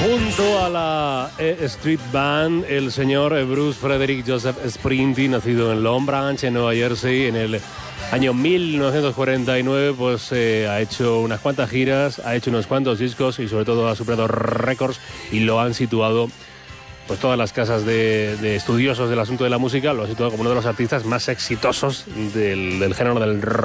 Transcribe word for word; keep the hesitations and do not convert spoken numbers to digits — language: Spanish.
Junto a la E Street Band, el señor Bruce Frederick Joseph Springsteen, nacido en Long Branch, en Nueva Jersey, en el año mil novecientos cuarenta y nueve, pues eh, ha hecho unas cuantas giras, ha hecho unos cuantos discos y sobre todo ha superado récords y lo han situado, pues todas las casas de, de estudiosos del asunto de la música, lo han situado como uno de los artistas más exitosos del, del género del rock.